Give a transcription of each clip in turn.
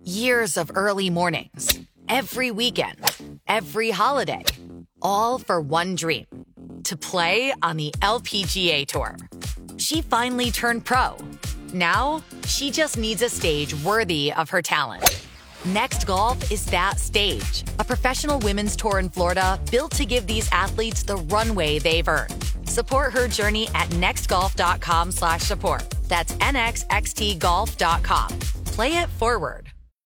Years of early mornings, every weekend, every holiday, all for one dream, to play on the LPGA Tour. She finally turned pro. Now, she just needs a stage worthy of her talent. Next Golf is that stage, a professional women's tour in Florida built to give these athletes the runway they've earned. Support her journey at nextgolf.com/support. That's nxxtgolf.com. Play it forward.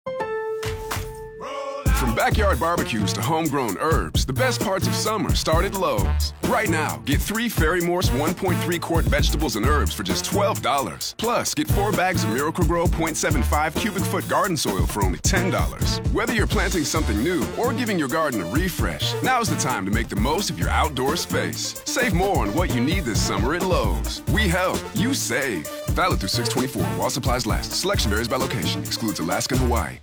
From backyard barbecues to homegrown herbs, the best parts of summer start at Lowe's. Right now, get 3 Ferry Morse 1.3 quart vegetables and herbs for just $12. Plus, get 4 bags of Miracle-Gro 0.75 cubic foot garden soil for only $10. Whether you're planting something new or giving your garden a refresh, now's the time to make the most of your outdoor space. Save more on what you need this summer at Lowe's. We help, you save. Valid through 6/24 while supplies last. Selection varies by location. Excludes Alaska and Hawaii.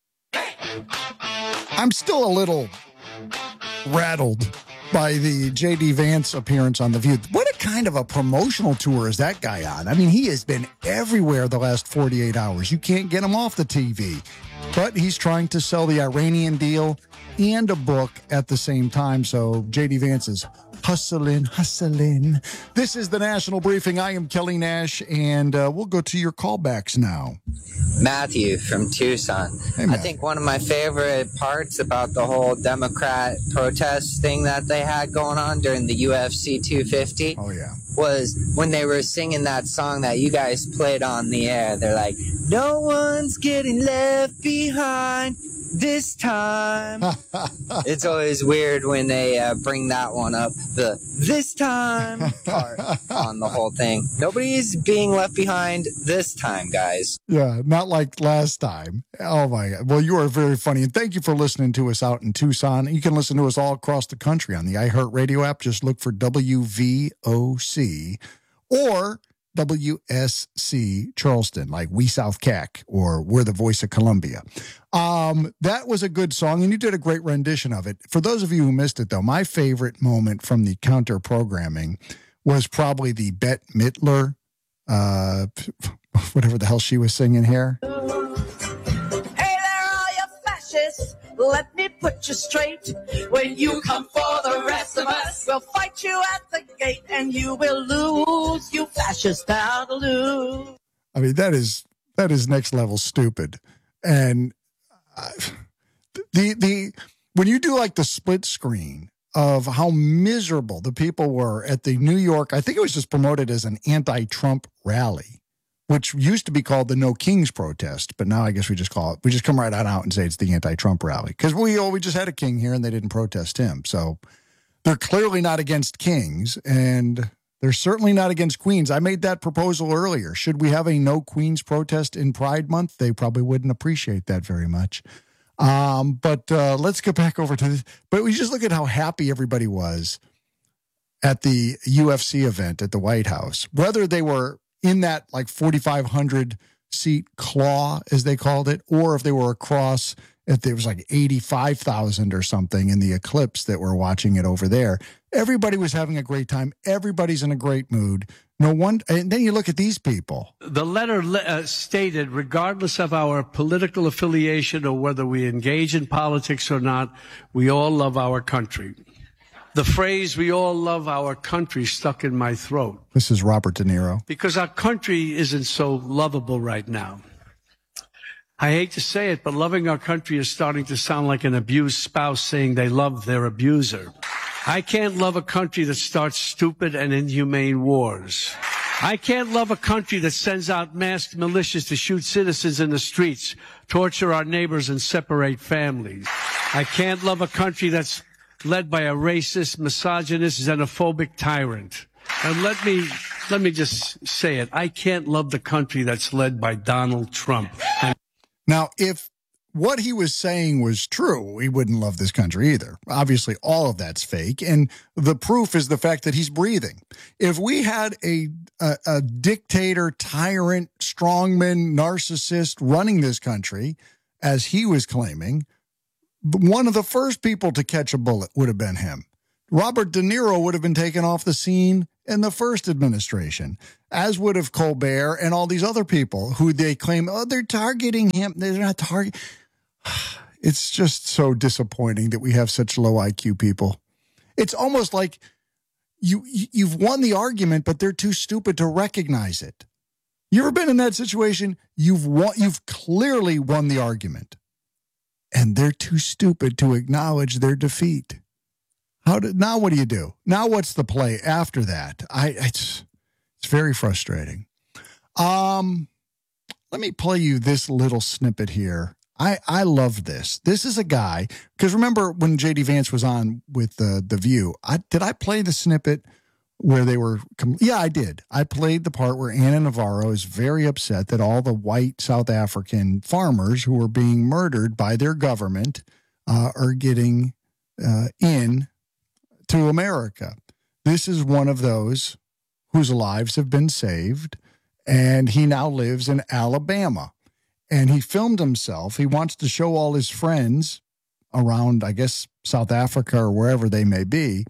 I'm still a little rattled by the J.D. Vance appearance on The View. What a kind of a promotional tour is that guy on? I mean, he has been everywhere the last 48 hours. You can't get him off the TV. But he's trying to sell the Iranian deal and a book at the same time. So J.D. Vance is hustling. This is the National Briefing. I am Kelly Nash, and we'll go to your callbacks now. Matthew from Tucson. Hey, I think one of my favorite parts about the whole Democrat protest thing that they had going on during the UFC 250 was when they were singing that song that you guys played on the air. They're like, no one's getting left behind this time. It's always weird when they bring that one up, the this time part on the whole thing. Nobody's being left behind this time, guys. Yeah, not like last time. Oh, my God. Well, you are very funny. And thank you for listening to us out in Tucson. You can listen to us all across the country on the iHeartRadio app. Just look for WVOC or WSC Charleston, like We South Cac, or We're the Voice of Columbia. That was a good song, and you did a great rendition of it. For those of you who missed it, though, my favorite moment from the counter programming was probably the Bette Midler, whatever the hell she was singing here. Hey there, all you fascists. Let me put you straight. When you come for the rest of us, we'll fight you at the gate, and you will lose. You fascists bound to lose. I mean, that is next level stupid. And when you do like the split screen of how miserable the people were at the New York, I think it was just promoted as an anti-Trump rally, which used to be called the No Kings protest, but now I guess we just come right on out and say it's the anti-Trump rally, because we just had a king here and they didn't protest him. So they're clearly not against kings, and they're certainly not against queens. I made that proposal earlier. Should we have a no queens protest in Pride Month? They probably wouldn't appreciate that very much. But let's get back over to this. But we just look at how happy everybody was at the UFC event at the White House, whether they were in that like 4,500 seat claw, as they called it, or if they were across, if there was like 85,000 or something in the eclipse that were watching it over there. Everybody was having a great time. Everybody's in a great mood. No one. And then you look at these people. The letter stated, regardless of our political affiliation or whether we engage in politics or not, we all love our country. The phrase, we all love our country, stuck in my throat. This is Robert De Niro. Because our country isn't so lovable right now. I hate to say it, but loving our country is starting to sound like an abused spouse saying they love their abuser. I can't love a country that starts stupid and inhumane wars. I can't love a country that sends out masked militias to shoot citizens in the streets, torture our neighbors, and separate families. I can't love a country that's led by a racist, misogynist, xenophobic tyrant. And let me just say it. I can't love the country that's led by Donald Trump. Now, if what he was saying was true, he wouldn't love this country either. Obviously, all of that's fake. And the proof is the fact that he's breathing. If we had a dictator, tyrant, strongman, narcissist running this country, as he was claiming, one of the first people to catch a bullet would have been him. Robert De Niro would have been taken off the scene in the first administration, as would have Colbert and all these other people who they claim, oh, they're targeting him. They're not targeting. It's just so disappointing that we have such low IQ people. It's almost like you've won the argument, but they're too stupid to recognize it. You ever been in that situation? You've clearly won the argument, and they're too stupid to acknowledge their defeat. Now what do you do? Now what's the play after that? It's very frustrating. Let me play you this little snippet here. I love this. This is a guy, because remember when J.D. Vance was on with The View, did I play the snippet where they were, yeah, I did. I played the part where Ana Navarro is very upset that all the white South African farmers who were being murdered by their government are getting in to America. This is one of those whose lives have been saved, and he now lives in Alabama. And he filmed himself. He wants to show all his friends around, I guess, South Africa or wherever they may be,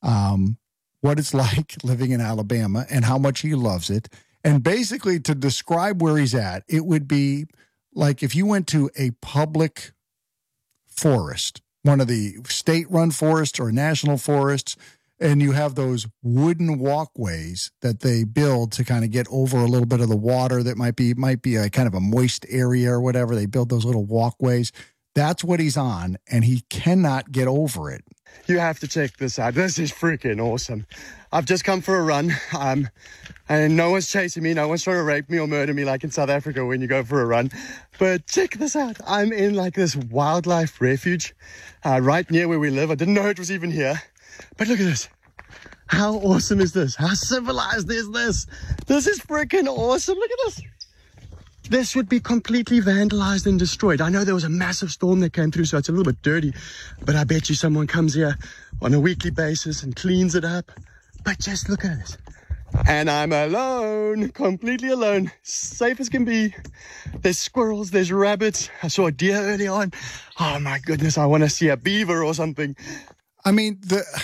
what it's like living in Alabama and how much he loves it. And basically, to describe where he's at, it would be like if you went to a public forest, one of the state-run forests or national forests, and you have those wooden walkways that they build to kind of get over a little bit of the water that might be a kind of a moist area or whatever. They build those little walkways. That's what he's on, and he cannot get over it. You have to check this out. This is freaking awesome. I've just come for a run, and no one's chasing me. No one's trying to rape me or murder me like in South Africa when you go for a run. But check this out. I'm in like this wildlife refuge right near where we live. I didn't know it was even here. But look at this. How awesome is this? How civilized is this? This is freaking awesome. Look at this. This would be completely vandalized and destroyed. I know there was a massive storm that came through, so it's a little bit dirty. But I bet you someone comes here on a weekly basis and cleans it up. But just look at this. And I'm alone, completely alone, safe as can be. There's squirrels, there's rabbits. I saw a deer early on. Oh my goodness, I want to see a beaver or something. I mean,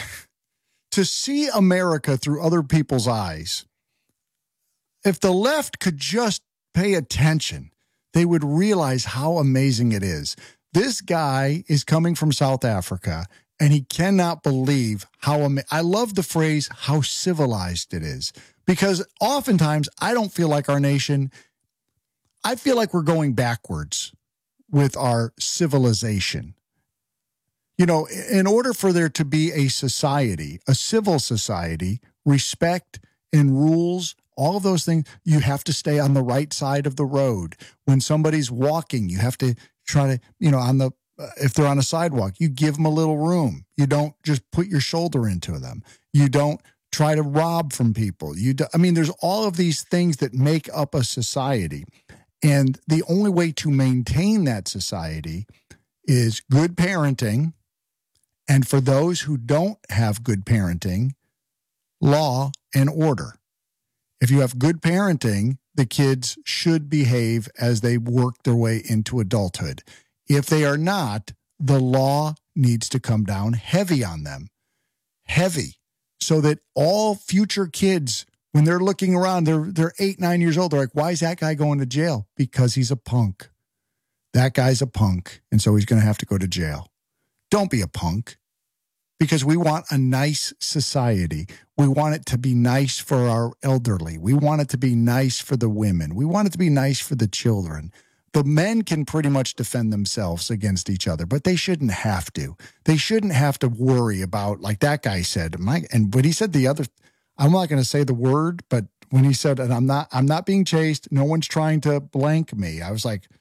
to see America through other people's eyes, if the left could just pay attention, they would realize how amazing it is. This guy is coming from South Africa, and he cannot believe how I love the phrase, how civilized it is, because oftentimes I don't feel like our nation, I feel like we're going backwards with our civilization. You know, in order for there to be a society, a civil society, respect and rules, all of those things, you have to stay on the right side of the road. When somebody's walking, you have to try to, you know, if they're on a sidewalk, you give them a little room. You don't just put your shoulder into them. You don't try to rob from people. There's all of these things that make up a society. And the only way to maintain that society is good parenting. And for those who don't have good parenting, law and order. If you have good parenting, the kids should behave as they work their way into adulthood. If they are not, the law needs to come down heavy on them. Heavy. So that all future kids, when they're looking around, they're 8, 9 years old, they're like, why is that guy going to jail? Because he's a punk. That guy's a punk, and so he's going to have to go to jail. Don't be a punk, because we want a nice society. We want it to be nice for our elderly. We want it to be nice for the women. We want it to be nice for the children. The men can pretty much defend themselves against each other, but they shouldn't have to. They shouldn't have to worry about, like that guy said, and when he said the other, I'm not going to say the word, but when he said, and I'm not being chased, no one's trying to blank me, I was like,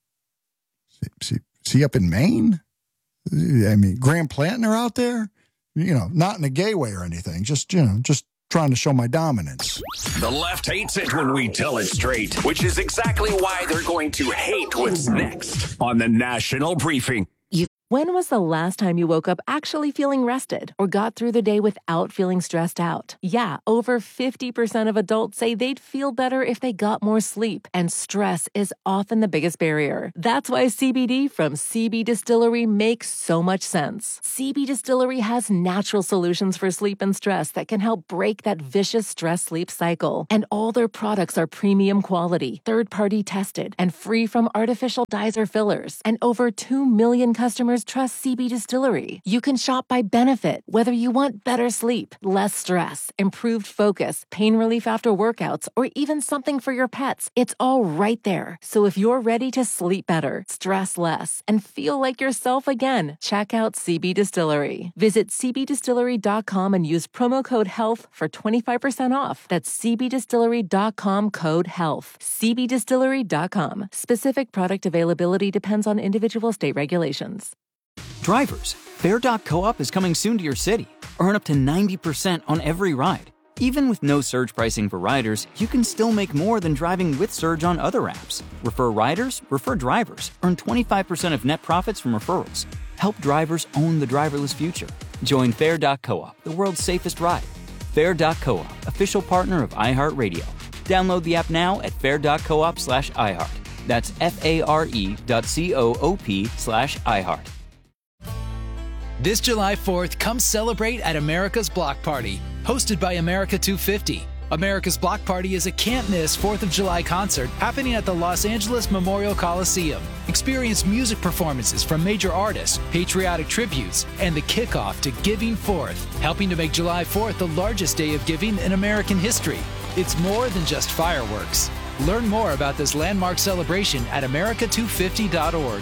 see up in Maine? I mean, Graham Plantner out there, you know, not in a gay way or anything, just trying to show my dominance. The left hates it when we tell it straight, which is exactly why they're going to hate what's next on the National Briefing. When was the last time you woke up actually feeling rested or got through the day without feeling stressed out? Yeah, over 50% of adults say they'd feel better if they got more sleep, and stress is often the biggest barrier. That's why CBD from CB Distillery makes so much sense. CB Distillery has natural solutions for sleep and stress that can help break that vicious stress-sleep cycle. And all their products are premium quality, third-party tested, and free from artificial dyes or fillers. And over 2 million customers trust CB Distillery. You can shop by benefit, whether you want better sleep, less stress, improved focus, pain relief after workouts, or even something for your pets. It's all right there. So if you're ready to sleep better, stress less, and feel like yourself again, check out CB Distillery. Visit cbdistillery.com and use promo code HEALTH for 25% off. That's cbdistillery.com, code HEALTH. cbdistillery.com. Specific product availability depends on individual state regulations. Drivers, Fair.coop is coming soon to your city. Earn up to 90% on every ride. Even with no surge pricing for riders, you can still make more than driving with Surge on other apps. Refer riders, refer drivers. Earn 25% of net profits from referrals. Help drivers own the driverless future. Join Fair.coop, the world's safest ride. Fair.coop, official partner of iHeartRadio. Download the app now at fair.coop/iHeart. That's FARE.coop/iHeart. This July 4th, come celebrate at America's Block Party, hosted by America 250. America's Block Party is a can't-miss 4th of July concert happening at the Los Angeles Memorial Coliseum. Experience music performances from major artists, patriotic tributes, and the kickoff to Giving Forth, helping to make July 4th the largest day of giving in American history. It's more than just fireworks. Learn more about this landmark celebration at america250.org.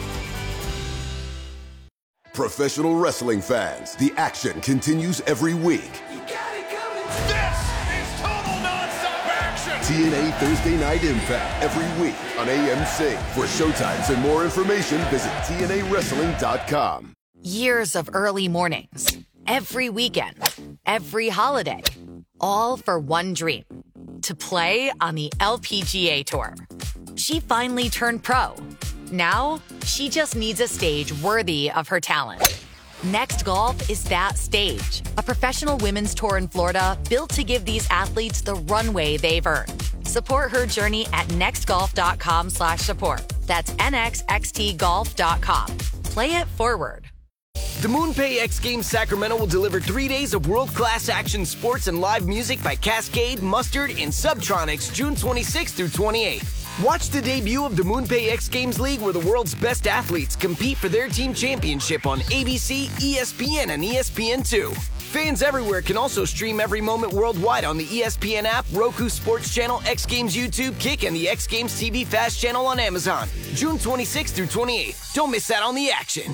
Professional wrestling fans, the action continues every week. This is total nonstop action. TNA Thursday Night Impact every week on AMC. For showtimes and more information, visit TNAWrestling.com. Years of early mornings, every weekend, every holiday, all for one dream, to play on the LPGA Tour. She finally turned pro. Now, she just needs a stage worthy of her talent. Next Golf is that stage, a professional women's tour in Florida built to give these athletes the runway they've earned. Support her journey at nextgolf.com/support. That's nxxtgolf.com. Play it forward. The MoonPay X Games Sacramento will deliver 3 days of world-class action sports and live music by Cascade, Mustard, and Subtronics June 26th through 28th. Watch the debut of the MoonPay X Games League, where the world's best athletes compete for their team championship on ABC, ESPN, and ESPN2. Fans everywhere can also stream every moment worldwide on the ESPN app, Roku Sports Channel, X Games YouTube, Kick, and the X Games TV Fast channel on Amazon. June 26th through 28th. Don't miss out on the action.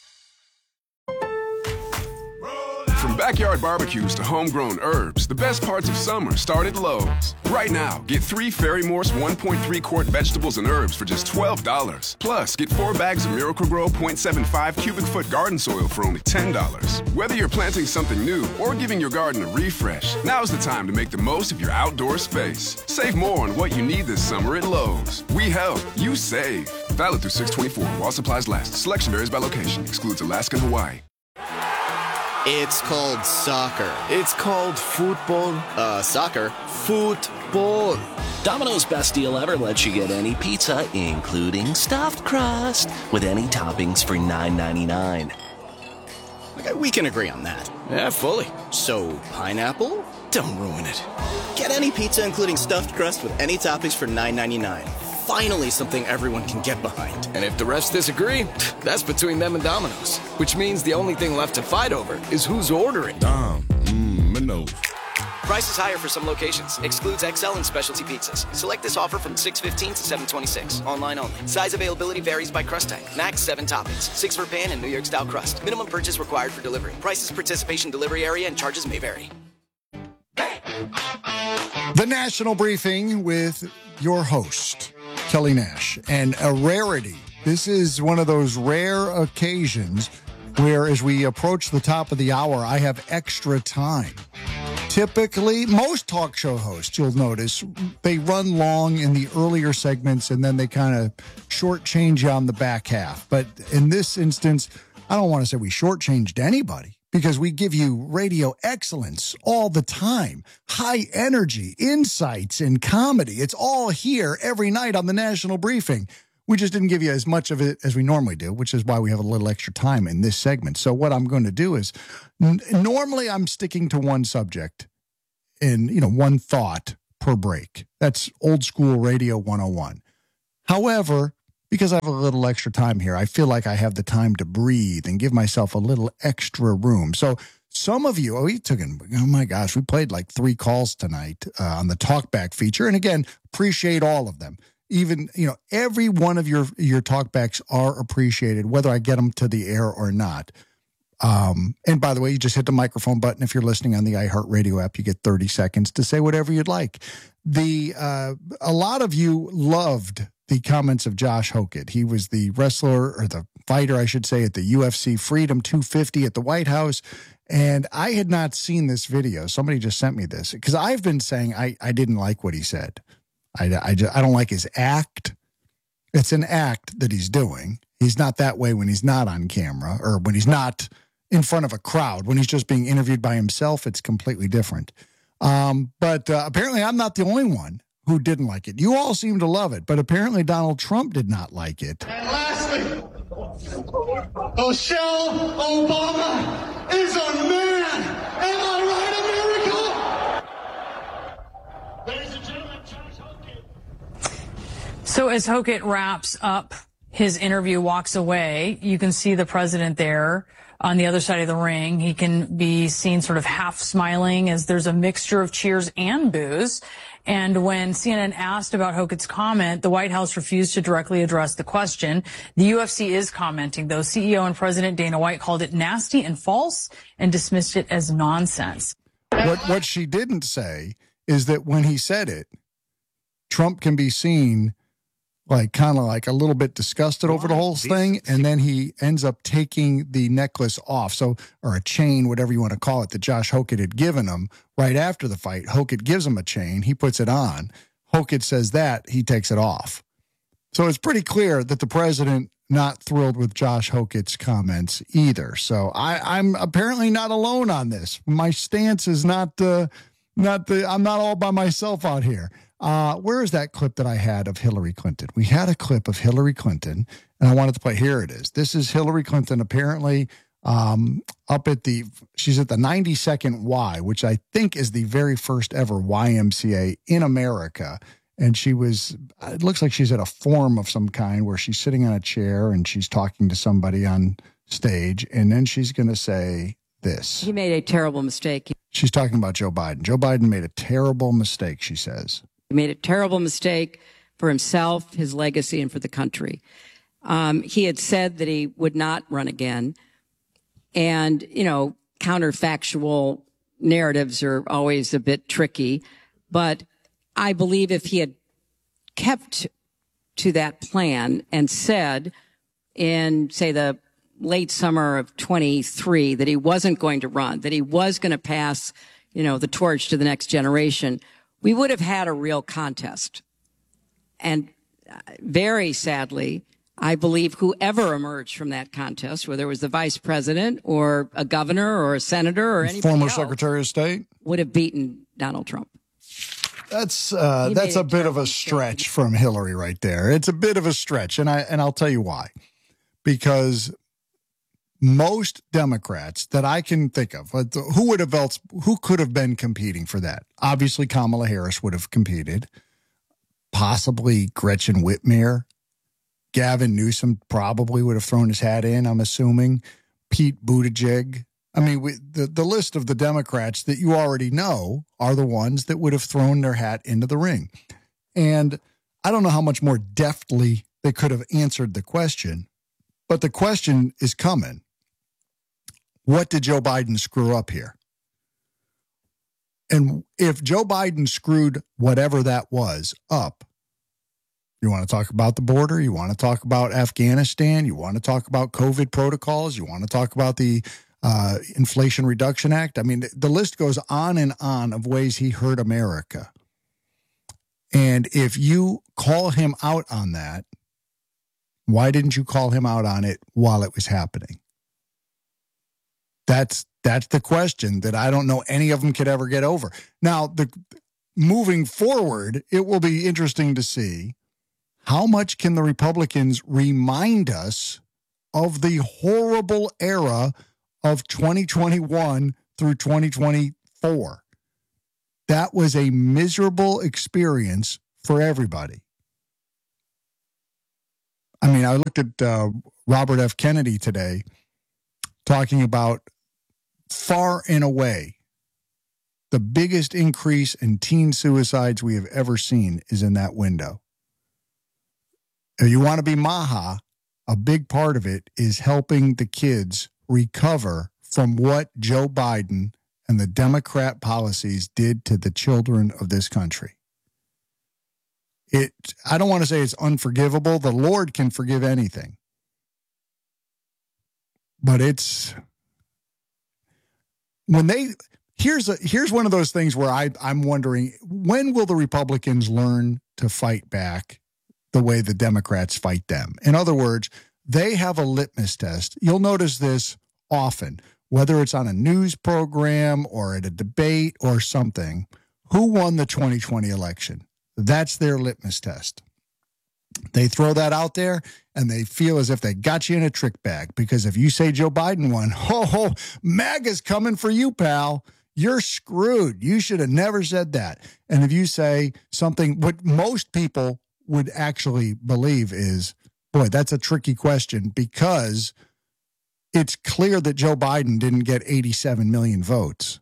From backyard barbecues to homegrown herbs, the best parts of summer start at Lowe's. Right now, get 3 Ferry-Morse 1.3-quart vegetables and herbs for just $12. Plus, get 4 bags of Miracle-Gro 0.75 cubic foot garden soil for only $10. Whether you're planting something new or giving your garden a refresh, now's the time to make the most of your outdoor space. Save more on what you need this summer at Lowe's. We help, you save. Valid through 6/24 while supplies last. Selection varies by location. Excludes Alaska and Hawaii. It's called soccer. It's called football. Soccer. Football. Domino's Best Deal Ever lets you get any pizza, including stuffed crust, with any toppings for $9.99. Okay, we can agree on that. Yeah, fully. So, pineapple? Don't ruin it. Get any pizza, including stuffed crust, with any toppings for $9.99. Finally, something everyone can get behind. And if the refs disagree, that's between them and Domino's. Which means the only thing left to fight over is who's ordering. No. Price is higher for some locations. Excludes XL and specialty pizzas. Select this offer from 6/15 to 7/26. Online only. Size availability varies by crust type. Max 7 toppings. 6 for pan and New York style crust. Minimum purchase required for delivery. Prices, participation, delivery area, and charges may vary. The National Briefing with your host, Kelly Nash, and a rarity. This is one of those rare occasions where, as we approach the top of the hour, I have extra time Typically, most talk show hosts, you'll notice, they run long in the earlier segments and then they kind of shortchange you on the back half. But in this instance, I don't want to say we shortchanged anybody because we give you radio excellence all the time. High energy, insights, and comedy. It's all here every night on the National Briefing. We just didn't give you as much of it as we normally do, which is why we have a little extra time in this segment. So what I'm going to do is, normally I'm sticking to one subject and, one thought per break. That's old school radio 101. However, because I have a little extra time here, I feel like I have the time to breathe and give myself a little extra room. So some of you, oh my gosh, we played like 3 calls tonight on the Talkback feature. And again, appreciate all of them. Even, every one of your talkbacks are appreciated, whether I get them to the air or not. And by the way, you just hit the microphone button. If you're listening on the iHeartRadio app, you get 30 seconds to say whatever you'd like. A lot of you loved the comments of Josh Hokett. He was the wrestler, or the fighter, I should say, at the UFC Freedom 250 at the White House. And I had not seen this video. Somebody just sent me this because I've been saying I didn't like what he said. I don't like his act. It's an act that he's doing. He's not that way when he's not on camera or when he's not in front of a crowd. When he's just being interviewed by himself, it's completely different. But apparently I'm not the only one who didn't like it. You all seem to love it, but apparently Donald Trump did not like it. And lastly, Michelle Obama is a man. Am I right, America? Ladies and gentlemen, Josh Hokett. So as Hokett wraps up his interview, walks away, you can see the president there on the other side of the ring. He can be seen sort of half smiling as there's a mixture of cheers and boos. And when CNN asked about Hokett's comment, the White House refused to directly address the question. The UFC is commenting, though. CEO and President Dana White called it nasty and false and dismissed it as nonsense. What she didn't say is that when he said it, Trump can be seen kind of like a little bit disgusted over the whole thing, and then he ends up taking the necklace off, or a chain, whatever you want to call it, that Josh Hokett had given him right after the fight. Hokett gives him a chain, he puts it on. Hokett says that, he takes it off. So it's pretty clear that the president not thrilled with Josh Hokett's comments either. So I'm apparently not alone on this. My stance is I'm not all by myself out here. Where is that clip that I had of Hillary Clinton? We had a clip of Hillary Clinton, and I wanted to play. Here it is. This is Hillary Clinton apparently she's at the 92nd Y, which I think is the very first ever YMCA in America. And it looks like she's at a forum of some kind where she's sitting on a chair and she's talking to somebody on stage. And then she's going to say this. He made a terrible mistake. She's talking about Joe Biden. Joe Biden made a terrible mistake, she says. He made a terrible mistake for himself, his legacy, and for the country. He had said that he would not run again. And, counterfactual narratives are always a bit tricky. But I believe if he had kept to that plan and said in, say, the late summer of 23 that he wasn't going to run, that he was going to pass, the torch to the next generation, we would have had a real contest. And very sadly, I believe whoever emerged from that contest, whether it was the vice president or a governor or a senator or anybody former else, Secretary of State, would have beaten Donald Trump. That's a bit of a stretch from Hillary right there. It's a bit of a stretch, and I'll tell you why. Because most Democrats that I can think of, who could have been competing for that? Obviously, Kamala Harris would have competed. Possibly Gretchen Whitmer. Gavin Newsom probably would have thrown his hat in, I'm assuming. Pete Buttigieg. I mean, the list of the Democrats that you already know are the ones that would have thrown their hat into the ring. And I don't know how much more deftly they could have answered the question, but the question is coming. What did Joe Biden screw up here? And if Joe Biden screwed whatever that was up, you want to talk about the border, you want to talk about Afghanistan, you want to talk about COVID protocols, you want to talk about the Inflation Reduction Act. I mean, the list goes on and on of ways he hurt America. And if you call him out on that, why didn't you call him out on it while it was happening? That's the question that I don't know any of them could ever get over. Now, moving forward, it will be interesting to see how much can the Republicans remind us of the horrible era of 2021 through 2024. That was a miserable experience for everybody. I mean, I looked at Robert F. Kennedy today talking about far and away the biggest increase in teen suicides we have ever seen is in that window. If you want to be Maha, a big part of it is helping the kids recover from what Joe Biden and the Democrat policies did to the children of this country. I don't want to say it's unforgivable. The Lord can forgive anything. But here's one of those things where I'm wondering, when will the Republicans learn to fight back the way the Democrats fight them? In other words, they have a litmus test. You'll notice this often, whether it's on a news program or at a debate or something. Who won the 2020 election? That's their litmus test. They throw that out there and they feel as if they got you in a trick bag, because if you say Joe Biden won, MAGA's coming for you, pal. You're screwed. You should have never said that. And if you say something, what most people would actually believe is, boy, that's a tricky question, because it's clear that Joe Biden didn't get 87 million votes.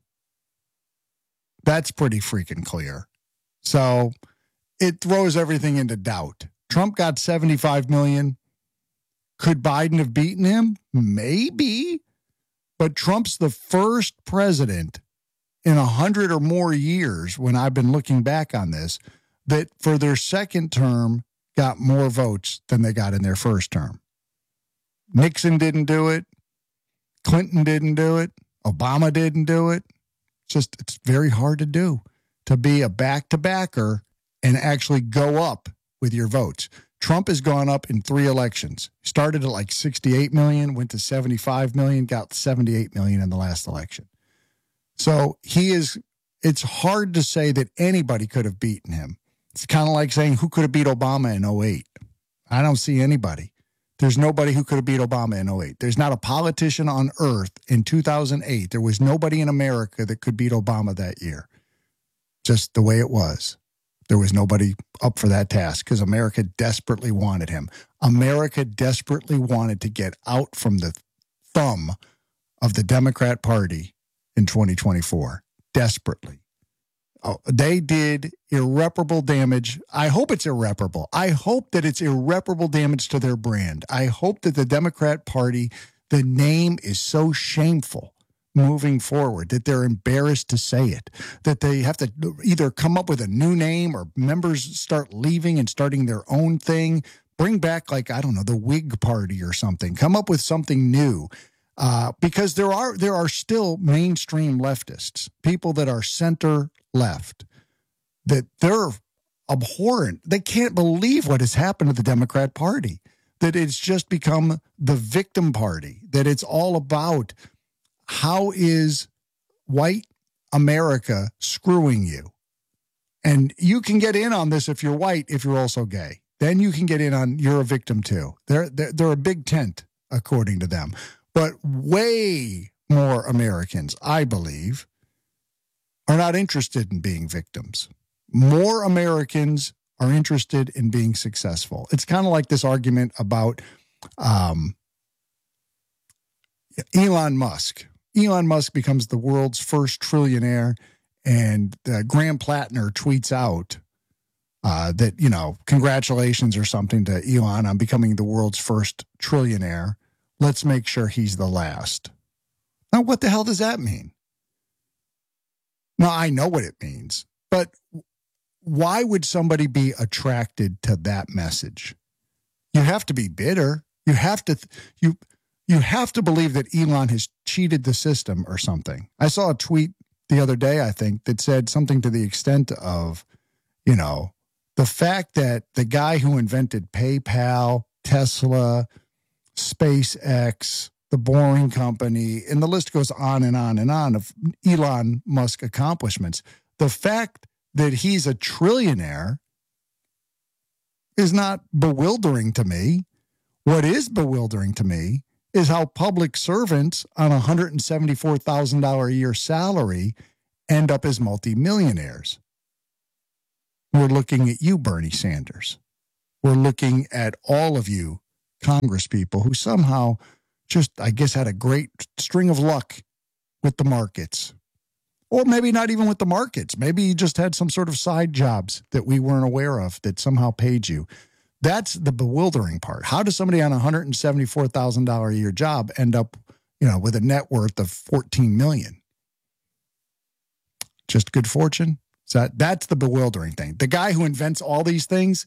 That's pretty freaking clear. So it throws everything into doubt. Trump got 75 million. Could Biden have beaten him? Maybe. But Trump's the first president in 100 or more years, when I've been looking back on this, that for their second term got more votes than they got in their first term. Nixon didn't do it. Clinton didn't do it. Obama didn't do it. It's very hard to do, to be a back-to-backer and actually go up with your votes. Trump has gone up in 3 elections. Started at like 68 million, went to 75 million, got 78 million in the last election. So it's hard to say that anybody could have beaten him. It's kind of like saying who could have beat Obama in 2008. I don't see anybody. There's nobody who could have beat Obama in 2008. There's not a politician on earth in 2008. There was nobody in America that could beat Obama that year. Just the way it was. There was nobody up for that task because America desperately wanted him. America desperately wanted to get out from the thumb of the Democrat Party in 2024. Desperately. They did irreparable damage. I hope it's irreparable. I hope that it's irreparable damage to their brand. I hope that the Democrat Party, the name is so shameful moving forward that they're embarrassed to say it, that they have to either come up with a new name or members start leaving and starting their own thing. Bring back, like, I don't know, the Whig Party or something. Come up with something new. Because there are still mainstream leftists, people that are center left, that they're abhorrent. They can't believe what has happened to the Democrat Party, that it's just become the victim party, that it's all about how is white America screwing you. And you can get in on this if you're white, if you're also gay. Then you can get in on, you're a victim too. They're a big tent, according to them. But way more Americans, I believe, are not interested in being victims. More Americans are interested in being successful. It's kind of like this argument about Elon Musk. Elon Musk becomes the world's first trillionaire, and Graham Plattner tweets out that, congratulations or something to Elon on becoming the world's first trillionaire. Let's make sure he's the last. Now, what the hell does that mean? Now, I know what it means, but why would somebody be attracted to that message? You have to be bitter. You have to, you have to believe that Elon has cheated the system or something. I saw a tweet the other day, I think, that said something to the extent of, you know, the fact that the guy who invented PayPal, Tesla, SpaceX, the Boring Company, and the list goes on and on and on of Elon Musk accomplishments. The fact that he's a trillionaire is not bewildering to me. What is bewildering to me is how public servants on a $174,000 a year salary end up as multimillionaires. We're looking at you, Bernie Sanders. We're looking at all of you Congress people who somehow just, I guess, had a great string of luck with the markets. Or maybe not even with the markets. Maybe you just had some sort of side jobs that we weren't aware of that somehow paid you. That's the bewildering part. How does somebody on a $174,000 a year job end up, you know, with a net worth of $14 million? Just good fortune? So that's the bewildering thing. The guy who invents all these things,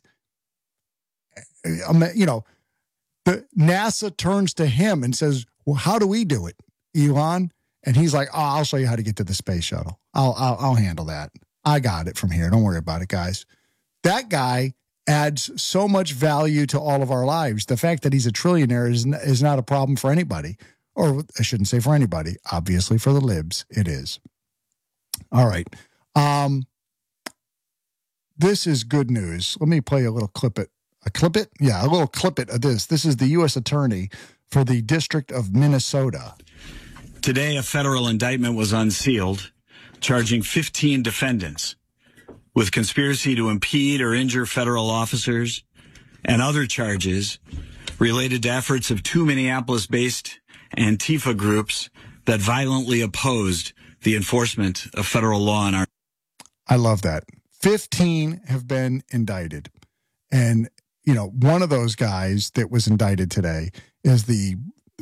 you know, the NASA turns to him and says, well, how do we do it, Elon? And he's like, oh, I'll show you how to get to the space shuttle. I'll handle that. I got it from here. Don't worry about it, guys. That guy adds so much value to all of our lives. The fact that he's a trillionaire is not a problem for anybody. Or I shouldn't say for anybody. Obviously, for the libs, it is. All right. This is good news. Let me play a little clip it. A clip it? Yeah, a little clip it of this. This is the U.S. Attorney for the District of Minnesota. Today, a federal indictment was unsealed, charging 15 defendants with conspiracy to impede or injure federal officers and other charges related to efforts of two Minneapolis-based Antifa groups that violently opposed the enforcement of federal law in our... I love that. 15 have been indicted. And, you know, one of those guys that was indicted today is the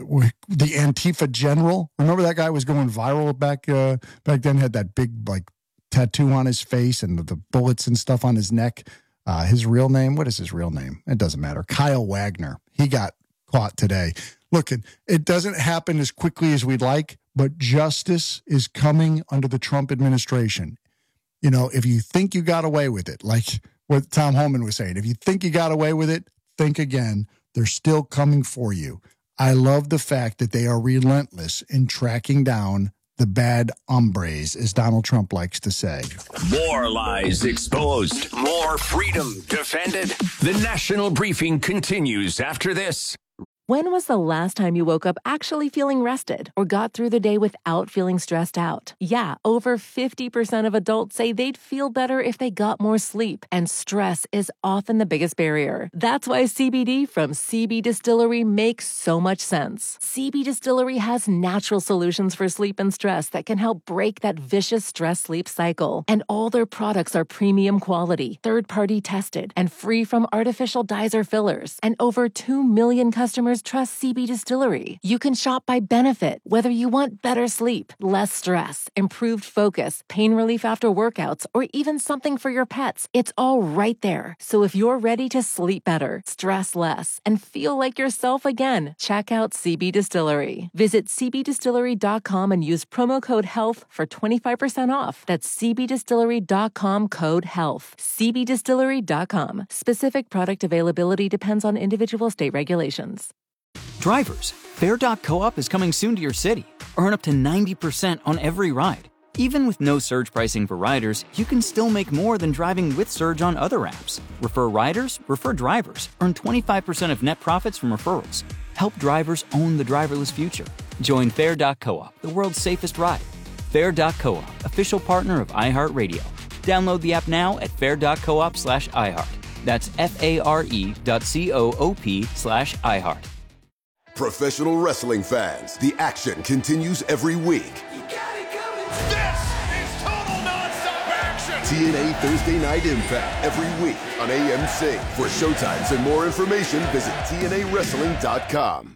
Antifa general. Remember that guy was going viral back then, had that big, like, tattoo on his face and the bullets and stuff on his neck. His real name, what is his real name? It doesn't matter. Kyle Wagner. He got caught today. Look, it doesn't happen as quickly as we'd like, but justice is coming under the Trump administration. You know, if you think you got away with it, like what Tom Homan was saying, if you think you got away with it, think again. They're still coming for you. I love the fact that they are relentless in tracking down the bad hombres, as Donald Trump likes to say. More lies exposed. More freedom defended. The National Briefing continues after this. When was the last time you woke up actually feeling rested or got through the day without feeling stressed out? Yeah, over 50% of adults say they'd feel better if they got more sleep, and stress is often the biggest barrier. That's why CBD from CB Distillery makes so much sense. CB Distillery has natural solutions for sleep and stress that can help break that vicious stress-sleep cycle. And all their products are premium quality, third-party tested, and free from artificial dyes or fillers. And over 2 million customers trust CB Distillery. You can shop by benefit, whether you want better sleep, less stress, improved focus, pain relief after workouts, or even something for your pets. It's all right there. So if you're ready to sleep better, stress less, and feel like yourself again, check out CB Distillery. Visit cbdistillery.com and use promo code HEALTH for 25% off. That's cbdistillery.com, code HEALTH. cbdistillery.com. Specific product availability depends on individual state regulations. Drivers, Fair.coop is coming soon to your city. Earn up to 90% on every ride. Even with no surge pricing for riders, you can still make more than driving with Surge on other apps. Refer riders, refer drivers. Earn 25% of net profits from referrals. Help drivers own the driverless future. Join Fair.coop, the world's safest ride. Fair.coop, official partner of iHeartRadio. Download the app now at fair.coop/iHeart. That's FARE.coop/iHeart. Professional wrestling fans, the action continues every week. This is total nonstop action! TNA Thursday Night Impact every week on AMC. For showtimes and more information, visit TNAWrestling.com.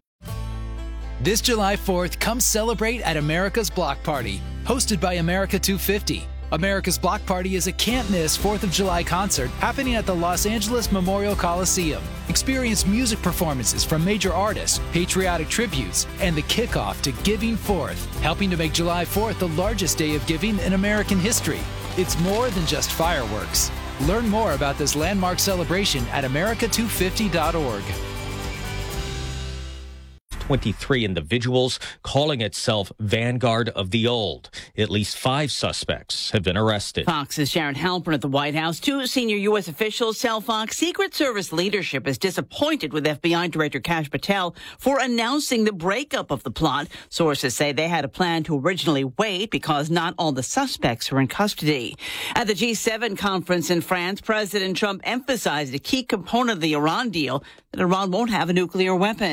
This July 4th, come celebrate at America's Block Party, hosted by America 250. America's Block Party is a can't-miss 4th of July concert happening at the Los Angeles Memorial Coliseum. Experience music performances from major artists, patriotic tributes, and the kickoff to Giving Fourth, helping to make July 4th the largest day of giving in American history. It's more than just fireworks. Learn more about this landmark celebration at america250.org. 23 individuals calling itself Vanguard of the Old. At least 5 suspects have been arrested. Fox's Sharon Halpern at the White House. 2 senior U.S. officials tell Fox Secret Service leadership is disappointed with FBI Director Kash Patel for announcing the breakup of the plot. Sources say they had a plan to originally wait because not all the suspects were in custody. At the G7 conference in France, President Trump emphasized a key component of the Iran deal, that Iran won't have a nuclear weapon.